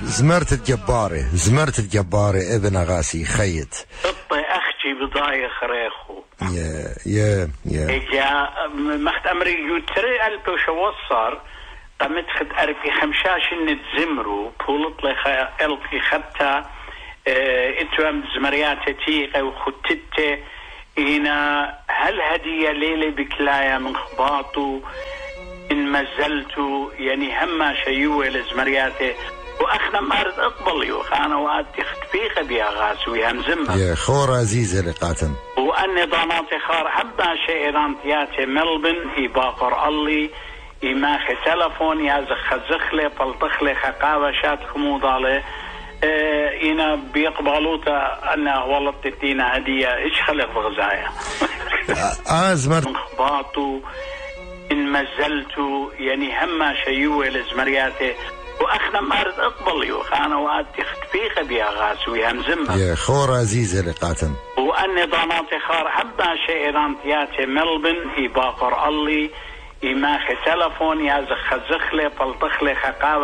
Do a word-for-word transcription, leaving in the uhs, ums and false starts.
زمرت الجباري زمرت الجباري ابن أغاسي خيت طي أختي بضايخ ريخو يا يا يا إجا مخت أمري يوتري ألبو شوصر قمت خد أرفي خمشاش نتزمرو بولط لي ألقي خبتا اه إتوام زمرياتي وخدتت إنا هل هدية ليلة بكلايا من خباطو إن مازلتو يعني هما شيوه لزمرياتي وأخنا مارد أقبل يو خانا وآتي خطفيخة بيا غاسوي همزمة يا خور عزيزة لقاتم وأني ضاناتي خار حبا شئران تياتي ملبن إباقر اللي إماخي تلفون يازخ زخلي بلطخلي خقاوة شات خموضالي اه إنا بيقبلوتا أنه والله تدينا هدية إيش خلق بغزايا آزمر مخباطو إن مازلتو يعني هما شيوه لزمرياتي وأخنا مارد أقبل يو خانا وآتي خطفيخة بيا غاسوي همزمة يا خور عزيزة لقاتم وأني ضاناتي خار حبا شئران تياتي ملبن إباقر اللي إماخي تلفون يازخ زخلي بلطخلي خقاوة